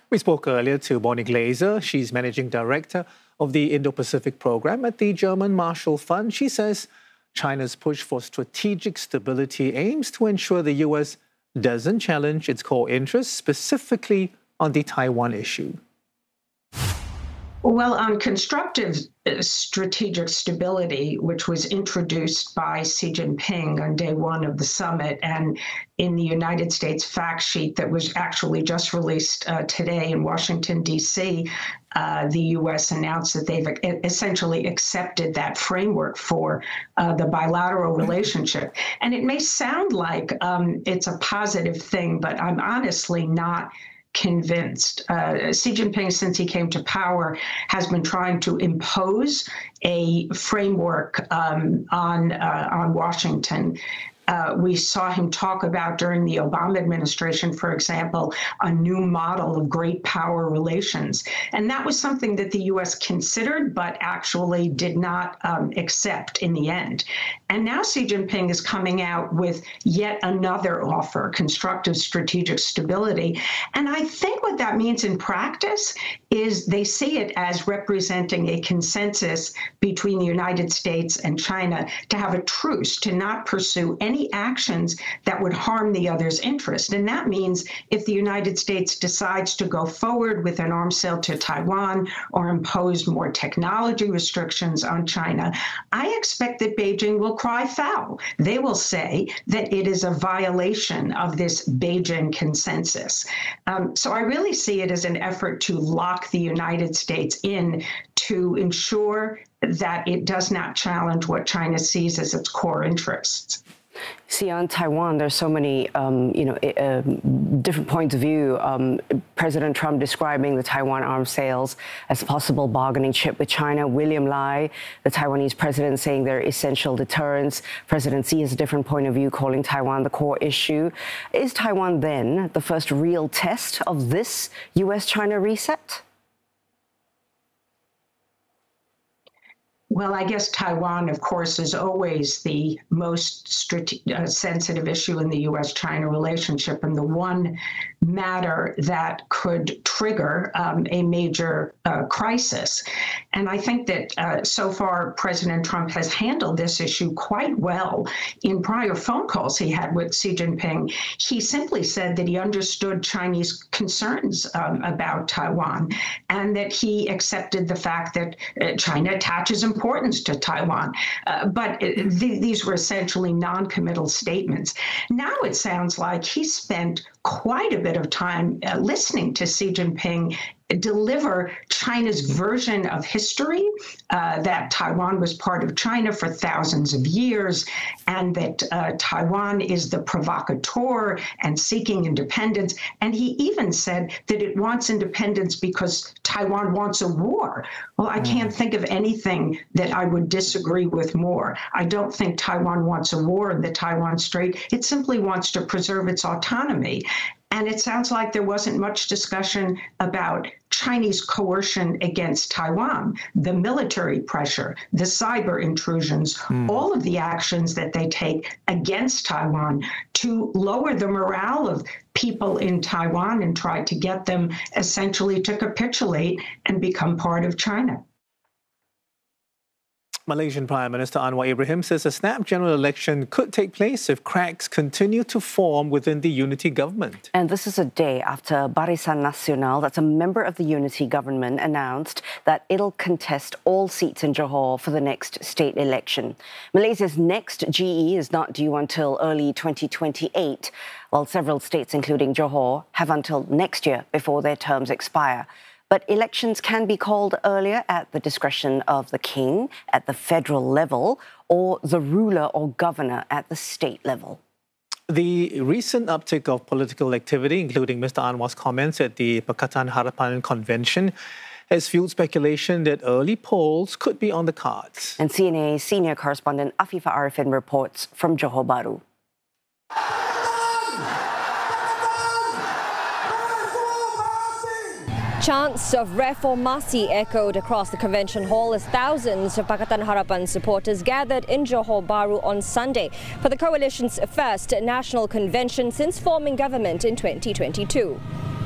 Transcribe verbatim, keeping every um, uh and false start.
We spoke earlier to Bonnie Glaser. She's managing director of the Indo-Pacific program at the German Marshall Fund. She says China's push for strategic stability aims to ensure the U S doesn't challenge its core interests, specifically on the Taiwan issue. Well, on constructive strategic stability, which was introduced by Xi Jinping on day one of the summit, and in the United States fact sheet that was actually just released uh, today in Washington, D C, uh, the U S announced that they've essentially accepted that framework for uh, the bilateral relationship. And it may sound like um, it's a positive thing, but I'm honestly not convinced. Uh, Xi Jinping, since he came to power, has been trying to impose a framework um, on uh, on Washington. Uh, we saw him talk about during the Obama administration, for example, a new model of great power relations. And that was something that the U S considered, but actually did not um, accept in the end. And now Xi Jinping is coming out with yet another offer, constructive strategic stability. And I think what that means in practice is they see it as representing a consensus between the United States and China to have a truce, to not pursue any actions that would harm the other's interest. And that means if the United States decides to go forward with an arms sale to Taiwan or impose more technology restrictions on China, I expect that Beijing will cry foul. They will say that it is a violation of this Beijing consensus. Um, so I really see it as an effort to lock the United States in to ensure that it does not challenge what China sees as its core interests. See, on Taiwan, there's so many, um, you know, uh, different points of view. Um, President Trump describing the Taiwan arms sales as a possible bargaining chip with China. William Lai, the Taiwanese president, saying they're essential deterrents. President Xi has a different point of view, calling Taiwan the core issue. Is Taiwan then the first real test of this U S China reset? Well, I guess Taiwan, of course, is always the most strate- uh, sensitive issue in the U S China relationship, and the one matter that could trigger um, a major uh, crisis. And I think that uh, so far, President Trump has handled this issue quite well. In prior phone calls he had with Xi Jinping, he simply said that he understood Chinese concerns um, about Taiwan, and that he accepted the fact that uh, China attaches importance to Taiwan. Uh, but th- these were essentially non-committal statements. Now it sounds like he spent quite a bit of time uh, listening to Xi Jinping deliver China's version of history, uh, that Taiwan was part of China for thousands of years, and that uh, Taiwan is the provocateur and seeking independence. And he even said that it wants independence because Taiwan wants a war. Well, I can't think of anything that I would disagree with more. I don't think Taiwan wants a war in the Taiwan Strait. It simply wants to preserve its autonomy. And it sounds like there wasn't much discussion about Chinese coercion against Taiwan, the military pressure, the cyber intrusions, mm. all of the actions that they take against Taiwan to lower the morale of people in Taiwan and try to get them essentially to capitulate and become part of China. Malaysian Prime Minister Anwar Ibrahim says a snap general election could take place if cracks continue to form within the unity government. And this is a day after Barisan Nasional, that's a member of the unity government, announced that it'll contest all seats in Johor for the next state election. Malaysia's next G E is not due until early twenty twenty-eight, while several states, including Johor, have until next year before their terms expire. But elections can be called earlier at the discretion of the king at the federal level or the ruler or governor at the state level. The recent uptick of political activity, including Mister Anwar's comments at the Pakatan Harapan Convention, has fueled speculation that early polls could be on the cards. And C N A senior correspondent Afifah Arifin reports from Johor Bahru. Chants of Reformasi echoed across the convention hall as thousands of Pakatan Harapan supporters gathered in Johor Bahru on Sunday for the coalition's first national convention since forming government in twenty twenty-two.